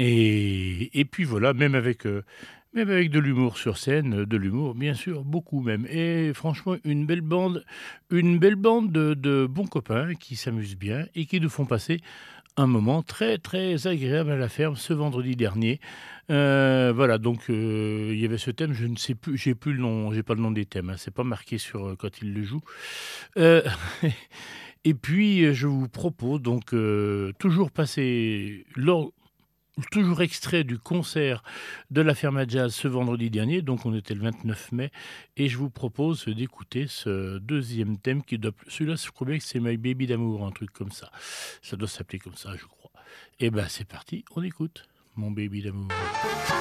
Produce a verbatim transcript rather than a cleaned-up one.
Et et puis voilà, même avec, heu, même avec de l'humour sur scène, heu, de l'humour bien sûr, beaucoup même et franchement une belle bande une belle bande de de bons copains qui s'amusent bien et qui nous font passer un moment très, très agréable à la ferme ce vendredi dernier. Heu, voilà donc heu, il y avait ce thème, je ne sais plus, j'ai plus le nom, j'ai pas le nom des thèmes, hein, c'est pas marqué sur, heu, quand ils le jouent. Heu et puis, heu, je vous propose donc, heu, toujours passer lors toujours extrait du concert de la Ferma Jazz ce vendredi dernier, donc on était le vingt-neuf mai et je vous propose d'écouter ce deuxième thème qui doit celui-là je crois bien que c'est My Baby d'amour, un truc comme ça. Ça doit s'appeler comme ça, je crois. Et ben, c'est parti, on écoute, Mon baby d'amour.